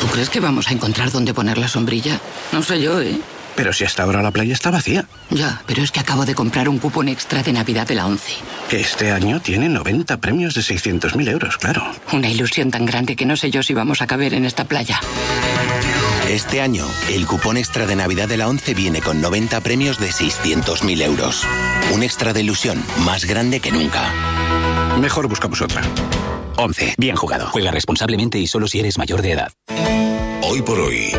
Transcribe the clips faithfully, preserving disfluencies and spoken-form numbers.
crees que vamos a encontrar dónde poner la sombrilla? No sé yo, ¿eh? Pero si hasta ahora la playa está vacía. Ya, pero es que acabo de comprar un cupón extra de Navidad de la ONCE. Que este año tiene noventa premios de seiscientos mil euros, claro. Una ilusión tan grande que no sé yo si vamos a caber en esta playa. Este año, el cupón extra de Navidad de la ONCE viene con noventa premios de seiscientos mil euros. Un extra de ilusión más grande que nunca. Mejor buscamos otra. ONCE, bien jugado. Juega responsablemente y solo si eres mayor de edad. Hoy por hoy,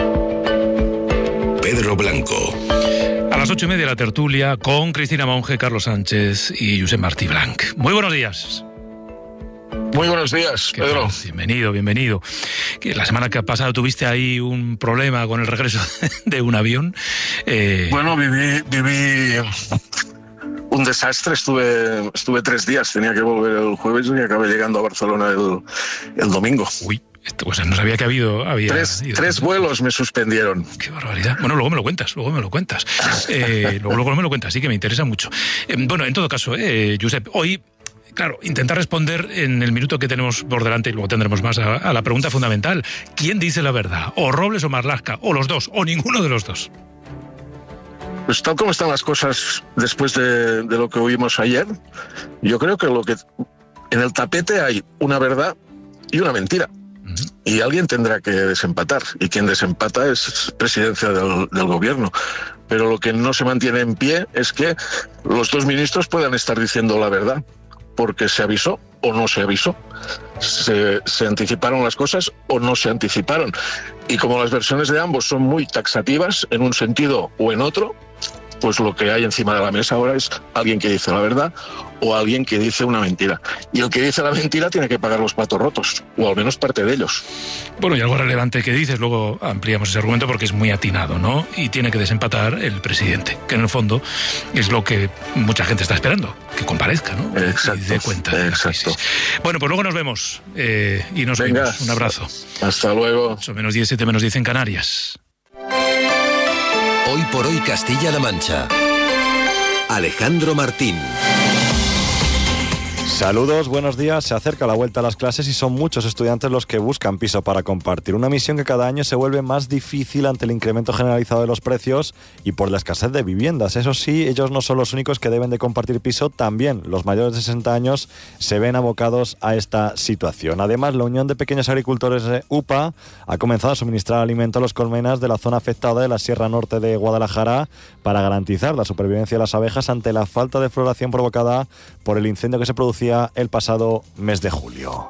Pedro Blanco. A las ocho y media la tertulia con Cristina Monge, Carlos Sánchez y Josep Martí Blanc. Muy buenos días. Muy buenos días, ¿Qué Pedro. tal? Bienvenido, bienvenido. Que la semana que ha pasado tuviste ahí un problema con el regreso de un avión. Eh... Bueno, viví, viví un desastre. Estuve, estuve tres días. Tenía que volver el jueves y acabé llegando a Barcelona el, el domingo. Uy. O sea, no sabía que ha habido... Había tres tres vuelos me suspendieron. Qué barbaridad. Bueno, luego me lo cuentas, luego me lo cuentas. Eh, luego, luego me lo cuentas, sí que me interesa mucho. Eh, bueno, en todo caso, eh, Josep, hoy, claro, intentar responder en el minuto que tenemos por delante, y luego tendremos más, a, a la pregunta fundamental. ¿Quién dice la verdad? ¿O Robles o Marlaska? ¿O los dos? ¿O ninguno de los dos? Pues tal como están las cosas después de, de lo que oímos ayer, yo creo que lo que en el tapete hay una verdad y una mentira. Y alguien tendrá que desempatar, y quien desempata es presidencia del, del gobierno. Pero lo que no se mantiene en pie es que los dos ministros puedan estar diciendo la verdad, porque se avisó o no se avisó. Se, se anticiparon las cosas o no se anticiparon. Y como las versiones de ambos son muy taxativas en un sentido o en otro, pues lo que hay encima de la mesa ahora es alguien que dice la verdad o alguien que dice una mentira. Y el que dice la mentira tiene que pagar los platos rotos, o al menos parte de ellos. Bueno, y algo relevante que dices, luego ampliamos ese argumento porque es muy atinado, ¿no? Y tiene que desempatar el presidente, que en el fondo es lo que mucha gente está esperando, que comparezca, ¿no? Exacto. Y dé cuenta. Exacto. Bueno, pues luego nos vemos eh, y nos Venga, vemos. Un abrazo. Hasta luego. ocho menos diez, siete menos diez en Canarias. Hoy por hoy Castilla-La Mancha. Alejandro Martín. Saludos, buenos días. Se acerca la vuelta a las clases y son muchos estudiantes los que buscan piso para compartir. Una misión que cada año se vuelve más difícil ante el incremento generalizado de los precios y por la escasez de viviendas. Eso sí, ellos no son los únicos que deben de compartir piso. También los mayores de sesenta años se ven abocados a esta situación. Además, la Unión de Pequeños Agricultores U P A ha comenzado a suministrar alimento a los colmenas de la zona afectada de la Sierra Norte de Guadalajara para garantizar la supervivencia de las abejas ante la falta de floración provocada por el incendio que se producía el pasado mes de julio.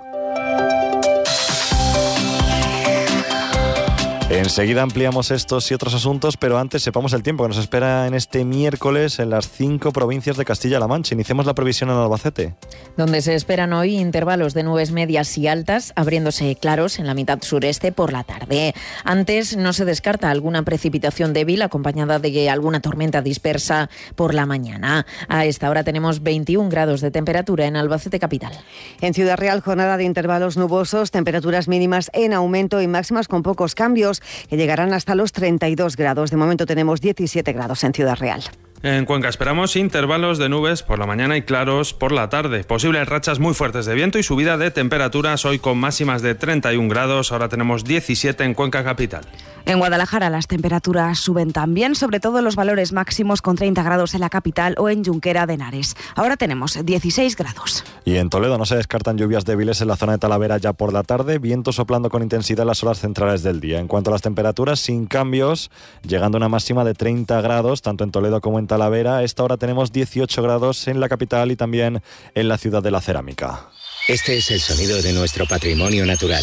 Enseguida ampliamos estos y otros asuntos, pero antes sepamos el tiempo que nos espera en este miércoles en las cinco provincias de Castilla-La Mancha. Iniciemos la previsión en Albacete, donde se esperan hoy intervalos de nubes medias y altas, abriéndose claros en la mitad sureste por la tarde. Antes no se descarta alguna precipitación débil acompañada de alguna tormenta dispersa por la mañana. A esta hora tenemos veintiún grados de temperatura en Albacete capital. En Ciudad Real, jornada de intervalos nubosos, temperaturas mínimas en aumento y máximas con pocos cambios, que llegarán hasta los treinta y dos grados. De momento tenemos diecisiete grados en Ciudad Real. En Cuenca esperamos intervalos de nubes por la mañana y claros por la tarde. Posibles rachas muy fuertes de viento y subida de temperaturas hoy con máximas de treinta y un grados. Ahora tenemos diecisiete en Cuenca capital. En Guadalajara las temperaturas suben también, sobre todo los valores máximos con treinta grados en la capital o en Junquera de Henares. Ahora tenemos dieciséis grados. Y en Toledo no se descartan lluvias débiles en la zona de Talavera ya por la tarde, viento soplando con intensidad en las horas centrales del día. En cuanto a las temperaturas, sin cambios, llegando a una máxima de treinta grados, tanto en Toledo como en Talavera. A esta hora tenemos dieciocho grados en la capital y también en la ciudad de la cerámica. Este es el sonido de nuestro patrimonio natural.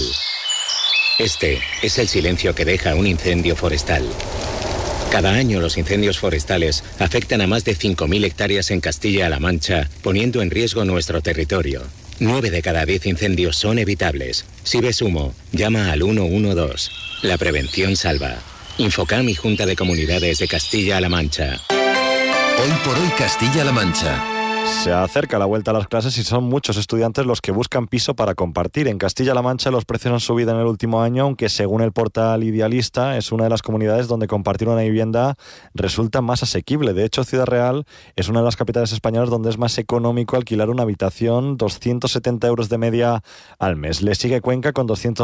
Este es el silencio que deja un incendio forestal. Cada año los incendios forestales afectan a más de cinco mil hectáreas en Castilla-La Mancha, poniendo en riesgo nuestro territorio. Nueve de cada diez incendios son evitables. Si ves humo, llama al uno uno dos. La prevención salva. Infocam y Junta de Comunidades de Castilla-La Mancha. Hoy por hoy Castilla-La Mancha. Se acerca la vuelta a las clases y son muchos estudiantes los que buscan piso para compartir. En Castilla-La Mancha los precios han subido en el último año, aunque según el portal Idealista es una de las comunidades donde compartir una vivienda resulta más asequible. De hecho, Ciudad Real es una de las capitales españolas donde es más económico alquilar una habitación, doscientos setenta euros de media al mes. Le sigue Cuenca con doscientos